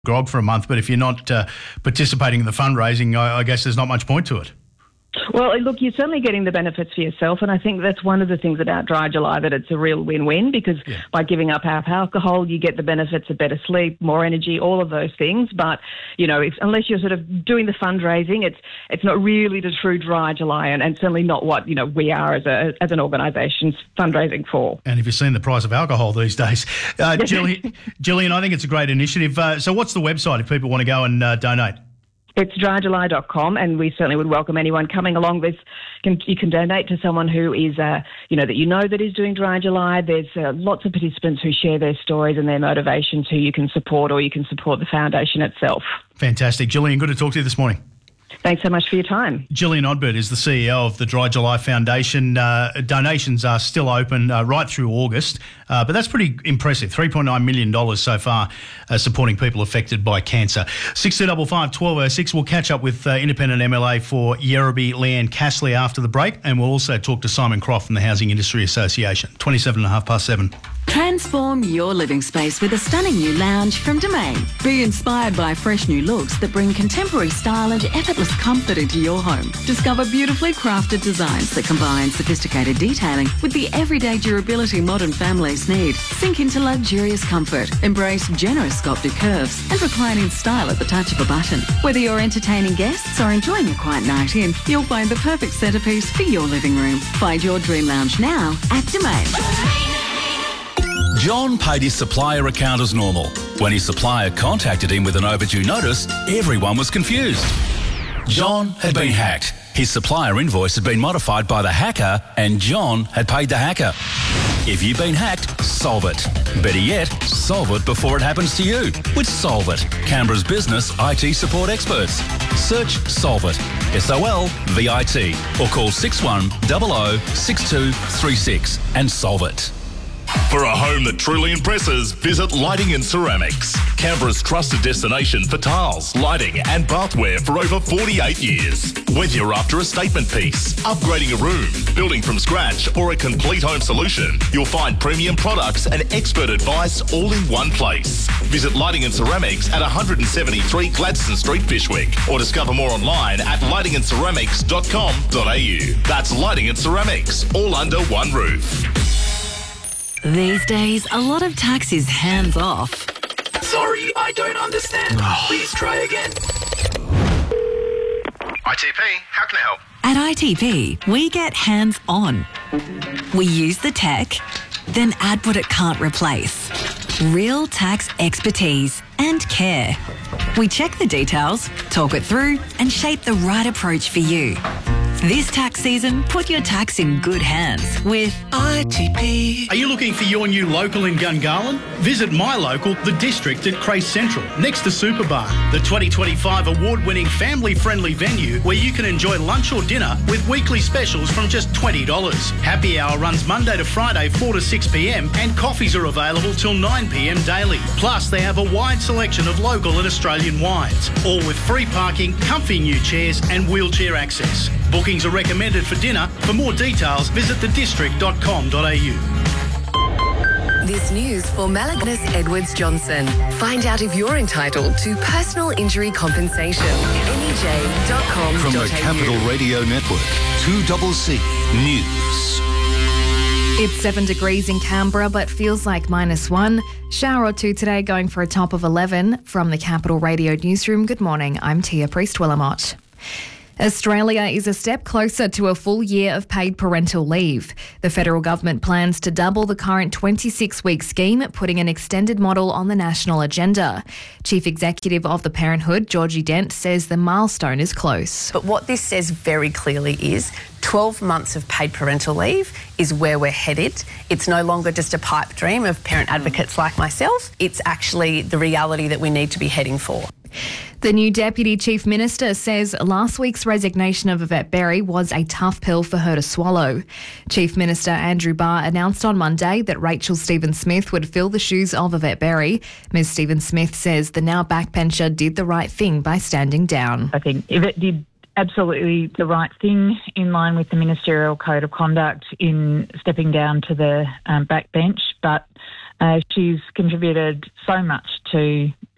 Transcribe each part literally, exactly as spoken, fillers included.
grog for a month, but if you're not uh, participating in the fundraising, I, I guess there's not much point to it. Well, look, you're certainly getting the benefits for yourself, and I think that's one of the things about Dry July, that it's a real win-win, because yeah. by giving up half alcohol, you get the benefits of better sleep, more energy, all of those things. But, you know, if, unless you're sort of doing the fundraising, it's it's not really the true Dry July, and, and certainly not what, you know, we are as a as an organisation fundraising for. And if you've seen the price of alcohol these days. Uh, Gillian, Gillian, I think it's a great initiative. Uh, so what's the website if people want to go and uh, donate? It's dry july dot com, and we certainly would welcome anyone coming along. This can, you can donate to someone who is, uh, you know, that you know that is doing Dry July. There's uh, lots of participants who share their stories and their motivations who you can support, or you can support the foundation itself. Fantastic. Gillian, good to talk to you this morning. Thanks so much for your time. Gillian Odbert is the C E O of the Dry July Foundation. Uh, donations are still open uh, right through August, uh, but that's pretty impressive. three point nine million dollars so far uh, supporting people affected by cancer. six two five five, one two zero six. We'll catch up with uh, Independent M L A for Yerrabee, Leanne Castley, after the break, and we'll also talk to Simon Croft from the Housing Industry Association. twenty-seven and a half past seven. Transform your living space with a stunning new lounge from Domain. Be inspired by fresh new looks that bring contemporary style and effortless comfort into your home. Discover beautifully crafted designs that combine sophisticated detailing with the everyday durability modern families need. Sink into luxurious comfort, embrace generous sculpted curves, and recline in style at the touch of a button. Whether you're entertaining guests or enjoying a quiet night in, you'll find the perfect centrepiece for your living room. Find your dream lounge now at Domain. John paid his supplier account as normal. When his supplier contacted him with an overdue notice, everyone was confused. John had been hacked. His supplier invoice had been modified by the hacker, and John had paid the hacker. If you've been hacked, solve it. Better yet, solve it before it happens to you with Solve It, Canberra's business I T support experts. Search Solve It, S O L V I T, or call six one zero zero six two three six and solve it. For a home that truly impresses, visit Lighting and Ceramics, Canberra's trusted destination for tiles, lighting and bathware for over forty-eight years. Whether you're after a statement piece, upgrading a room, building from scratch, or a complete home solution, you'll find premium products and expert advice all in one place. Visit Lighting and Ceramics at one seventy-three Gladstone Street, Fyshwick, or discover more online at lighting and ceramics dot com dot a u. That's Lighting and Ceramics, all under one roof. These days, a lot of tax is hands off. Sorry, I don't understand. Please try again. I T P, how can I help? At I T P, we get hands on. We use the tech, then add what it can't replace. Real tax expertise and care. We check the details, talk it through, and shape the right approach for you. This tax season, put your tax in good hands with I T P. Are you looking for your new local in Gungahlin? Visit my local, The District at Crace Central, next to Superbar, the twenty twenty-five award-winning family-friendly venue where you can enjoy lunch or dinner with weekly specials from just twenty dollars. Happy hour runs Monday to Friday, four to six p m, and coffees are available till nine p m daily. Plus, they have a wide selection of local and Australian wines, all with free parking, comfy new chairs and wheelchair access. Bookings are recommended for dinner. For more details, visit the district dot com dot a u. This news for Malagnis Edwards Johnson. Find out if you're entitled to personal injury compensation. N E J dot com dot a u. From the Capital Radio Network, two C C News. It's seven degrees in Canberra, but feels like minus one. Shower or two today, going for a top of eleven. From the Capital Radio Newsroom, good morning. I'm Tia Priest-Willamott. Australia is a step closer to a full year of paid parental leave. The federal government plans to double the current twenty-six week scheme, putting an extended model on the national agenda. Chief Executive of the Parenthood, Georgie Dent, says the milestone is close. But what this says very clearly is twelve months of paid parental leave is where we're headed. It's no longer just a pipe dream of parent advocates like myself. It's actually the reality that we need to be heading for. The new Deputy Chief Minister says last week's resignation of Yvette Berry was a tough pill for her to swallow. Chief Minister Andrew Barr announced on Monday that Rachel Stephen-Smith would fill the shoes of Yvette Berry. Ms Stephen-Smith says the now backbencher did the right thing by standing down. I think Yvette did absolutely the right thing in line with the Ministerial Code of Conduct in stepping down to the um, backbench, but uh, she's contributed so much to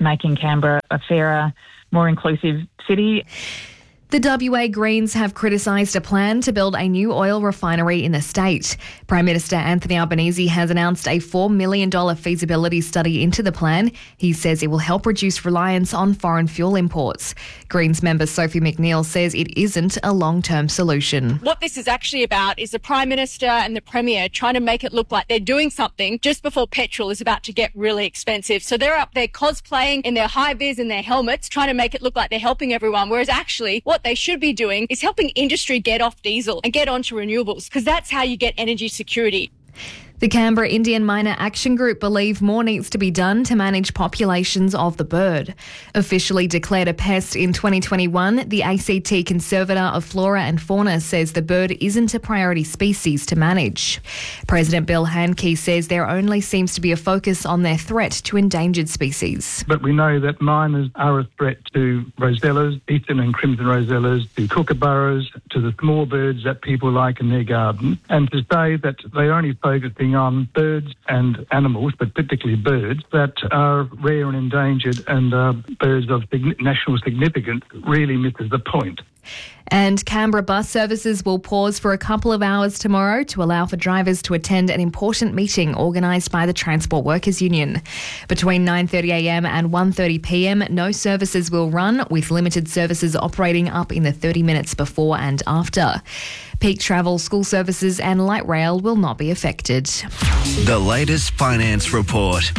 making Canberra a fairer, more inclusive city. The W A Greens have criticised a plan to build a new oil refinery in the state. Prime Minister Anthony Albanese has announced a four million dollars feasibility study into the plan. He says it will help reduce reliance on foreign fuel imports. Greens member Sophie McNeil says it isn't a long-term solution. What this is actually about is the Prime Minister and the Premier trying to make it look like they're doing something just before petrol is about to get really expensive. So they're up there cosplaying in their high-vis and their helmets, trying to make it look like they're helping everyone, whereas actually what they should be doing is helping industry get off diesel and get onto renewables, because that's how you get energy security. The Canberra Indian Miner Action Group believe more needs to be done to manage populations of the bird. Officially declared a pest in twenty twenty-one, the A C T Conservator of Flora and Fauna says the bird isn't a priority species to manage. President Bill Handke says there only seems to be a focus on their threat to endangered species. But we know that miners are a threat to rosellas, eastern and crimson rosellas, to kookaburras, to the small birds that people like in their garden. And to say that they're only focusing on birds and animals, but particularly birds, that are rare and endangered and uh, birds of national significance really misses the point. And Canberra bus services will pause for a couple of hours tomorrow to allow for drivers to attend an important meeting organised by the Transport Workers Union. Between nine thirty a m and one thirty p m, no services will run, with limited services operating up in the thirty minutes before and after. Peak travel, school services and light rail will not be affected. The latest finance report.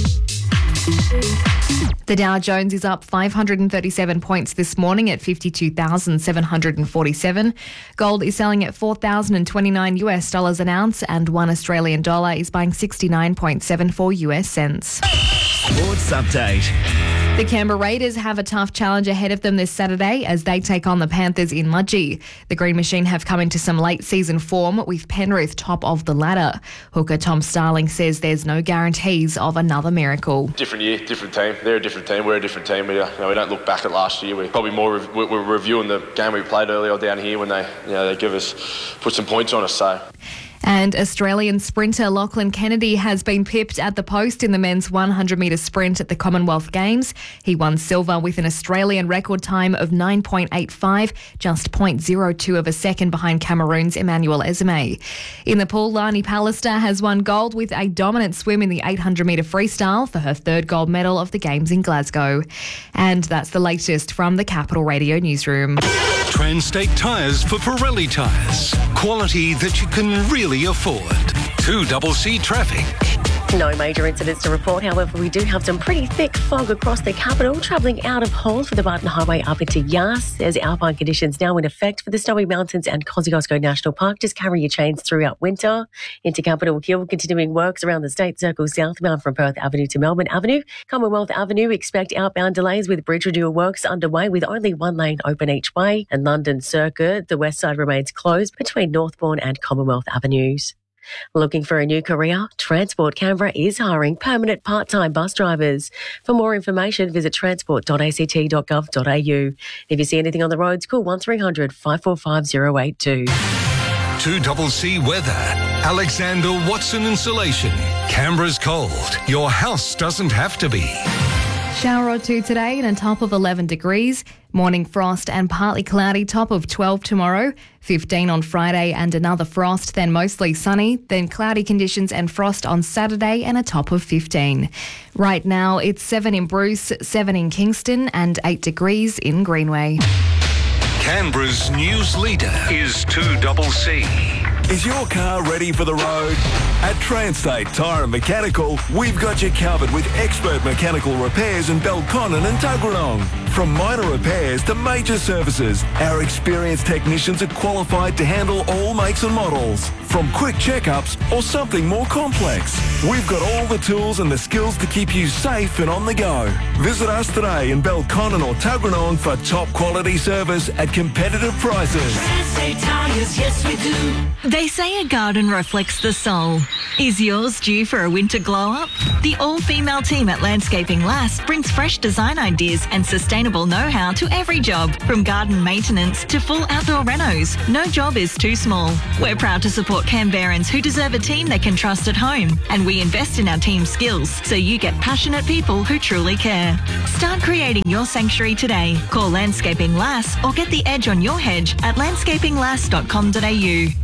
The Dow Jones is up five hundred thirty-seven points this morning at fifty-two thousand seven hundred forty-seven. Gold is selling at four thousand twenty-nine US dollars an ounce, and one Australian dollar is buying sixty-nine point seven four US cents. Sports update. The Canberra Raiders have a tough challenge ahead of them this Saturday as they take on the Panthers in Mudgee. The Green Machine have come into some late season form, with Penrith top of the ladder. Hooker Tom Starling says there's no guarantees of another miracle. Different year, different team. They're a different team. We're a different team. We, you know, we don't look back at last year. We're probably more re- we're reviewing the game we played earlier down here when they, you know, they give us put some points on us. So. And Australian sprinter Lachlan Kennedy has been pipped at the post in the men's one hundred metre sprint at the Commonwealth Games. He won silver with an Australian record time of nine point eight five, just zero point zero two of a second behind Cameroon's Emmanuel Ezeme. In the pool, Lani Pallister has won gold with a dominant swim in the eight hundred metre freestyle for her third gold medal of the Games in Glasgow. And that's the latest from the Capital Radio newsroom. Transtate Tyres for Pirelli tyres. Quality that you can really afford. two C C traffic. No major incidents to report. However, we do have some pretty thick fog across the capital, travelling out of Hull for the Barton Highway up into Yass. There's alpine conditions now in effect for the Snowy Mountains and Kosciuszko National Park. Just carry your chains throughout winter. Into Capitol Hill, continuing works around the State Circle southbound from Perth Avenue to Melbourne Avenue. Commonwealth Avenue, expect outbound delays with bridge renewal works underway with only one lane open each way. And London Circuit, the west side remains closed between Northbourne and Commonwealth Avenues. Looking for a new career? Transport Canberra is hiring permanent part-time bus drivers. For more information, visit transport dot a c t dot gov dot a u. If you see anything on the roads, call one three hundred five four five zero eight two. two C C weather. Alexander Watson Insulation. Canberra's cold. Your house doesn't have to be. Shower or two today and a top of eleven degrees. Morning frost and partly cloudy, top of twelve tomorrow. fifteen on Friday and another frost, then mostly sunny. Then cloudy conditions and frost on Saturday and a top of fifteen. Right now it's seven in Bruce, seven in Kingston and eight degrees in Greenway. Canberra's news leader is two C C. Is your car ready for the road? At Transtate Tyre and Mechanical, we've got you covered with expert mechanical repairs in Belconnen and Tuggeranong. From minor repairs to major services, our experienced technicians are qualified to handle all makes and models. From quick checkups or something more complex, we've got all the tools and the skills to keep you safe and on the go. Visit us today in Belconnen or Tuggeranong for top quality service at competitive prices. Transtate Tyres, yes we do. They say a garden reflects the soul. Is yours due for a winter glow-up? The all-female team at Landscaping Lass brings fresh design ideas and sustainable know-how to every job, from garden maintenance to full outdoor renos. No job is too small. We're proud to support Canberrans who deserve a team they can trust at home, and we invest in our team's skills so you get passionate people who truly care. Start creating your sanctuary today. Call Landscaping Lass or get the edge on your hedge at landscaping lass dot com dot a u.